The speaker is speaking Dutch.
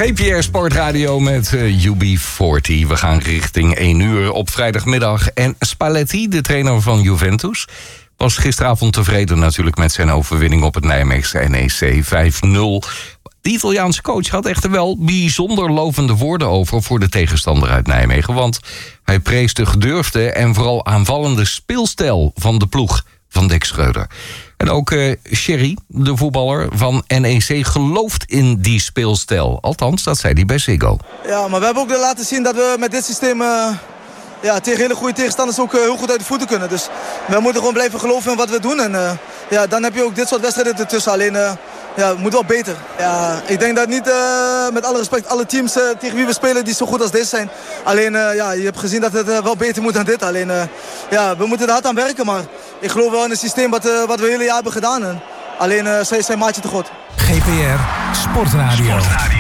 GPR Sportradio met UB40. We gaan richting 1 uur op vrijdagmiddag. En Spalletti, de trainer van Juventus, was gisteravond tevreden natuurlijk met zijn overwinning op het Nijmeegse NEC 5-0. De Italiaanse coach had echter wel bijzonder lovende woorden over voor de tegenstander uit Nijmegen. Want hij prees de gedurfde en vooral aanvallende speelstijl van de ploeg van Dick Schreuder. En ook Sherry, de voetballer van NEC, gelooft in die speelstijl. Althans, dat zei hij bij Ziggo. Ja, maar we hebben ook laten zien dat we met dit systeem tegen hele goede tegenstanders ook heel goed uit de voeten kunnen. Dus we moeten gewoon blijven geloven in wat we doen. En dan heb je ook dit soort wedstrijden ertussen. Alleen, het moet wel beter. Ja, ik denk dat niet, met alle respect, alle teams tegen wie we spelen die zo goed als deze zijn. Alleen, je hebt gezien dat het wel beter moet dan dit. Alleen, we moeten er hard aan werken. Maar ik geloof wel in het systeem wat we het hele jaar hebben gedaan. En alleen, zijn maatje te goed. GPR Sportradio.